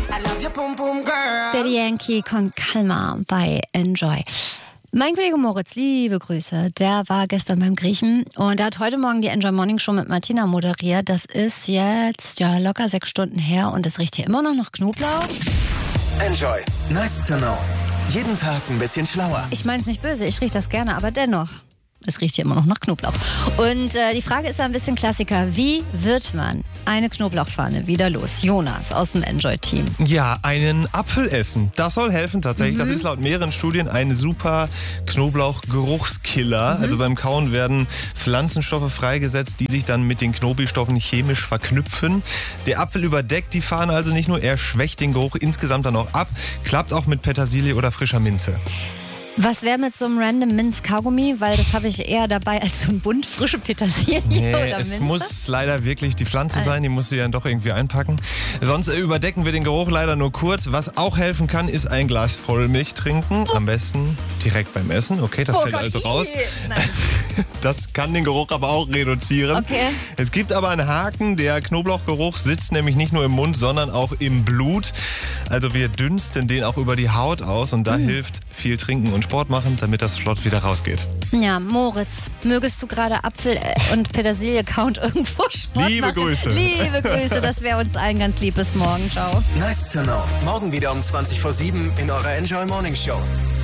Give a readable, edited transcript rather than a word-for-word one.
Daddy Yankee con Calma bei Enjoy. Mein Kollege Moritz, liebe Grüße, der war gestern beim Griechen und der hat heute Morgen die Enjoy Morning Show mit Martina moderiert. Das ist jetzt locker 6 Stunden her und es riecht hier immer noch nach Knoblauch. Enjoy. Nice to know. Jeden Tag ein bisschen schlauer. Ich meine es nicht böse, ich rieche das gerne, aber dennoch. Es riecht hier immer noch nach Knoblauch. Und die Frage ist ein bisschen Klassiker. Wie wird man eine Knoblauchpfanne wieder los? Jonas aus dem Enjoy-Team. Ja, einen Apfel essen. Das soll helfen tatsächlich. Das ist laut mehreren Studien ein super Knoblauch-Geruchskiller. Also beim Kauen werden Pflanzenstoffe freigesetzt, die sich dann mit den Knobi-Stoffen chemisch verknüpfen. Der Apfel überdeckt die Pfanne also nicht nur, er schwächt den Geruch insgesamt dann auch ab. Klappt auch mit Petersilie oder frischer Minze. Was wäre mit so einem random Minz-Kaugummi? Weil das habe ich eher dabei als so ein Bund frische Petersilie oder es Minze. muss leider wirklich die Pflanze sein, die musst du ja dann doch irgendwie einpacken. Sonst überdecken wir den Geruch leider nur kurz. Was auch helfen kann, ist ein Glas Vollmilch trinken. Am besten direkt beim Essen. Okay, das fällt also raus. Nein. Das kann den Geruch aber auch reduzieren. Okay. Es gibt aber einen Haken. Der Knoblauchgeruch sitzt nämlich nicht nur im Mund, sondern auch im Blut. Also wir dünsten den auch über die Haut aus und da hilft viel trinken und Sport machen, damit das flott wieder rausgeht. Ja, Moritz, mögest du gerade Apfel und Petersilie kauen irgendwo Sport Liebe machen? Grüße. Liebe Grüße, das wäre uns allen ganz lieb. Bis morgen. Ciao. Nice to know. Morgen wieder um 7:20 in eurer Enjoy Morning Show.